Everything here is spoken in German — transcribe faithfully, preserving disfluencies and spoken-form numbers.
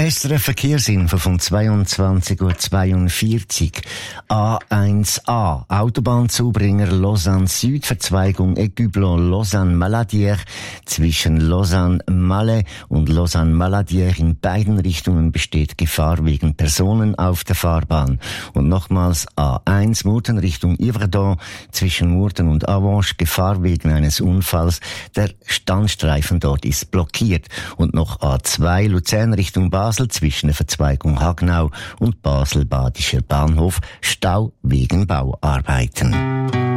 S R F Verkehrsinfo von zweiundzwanzig Uhr zweiundvierzig. A eins A, Autobahnzubringer Lausanne Süd, Verzweigung Écublon-Lausanne-Maladière zwischen Lausanne-Malais und Lausanne-Maladière in beiden Richtungen besteht Gefahr wegen Personen auf der Fahrbahn. Und nochmals A eins Murten Richtung Yverdon zwischen Murten und Avanche, Gefahr wegen eines Unfalls. Der Standstreifen dort ist blockiert. Und noch A zwei Luzern Richtung Basel zwischen der Verzweigung Hagnau und Basel-Badischer Bahnhof, Stau wegen Bauarbeiten.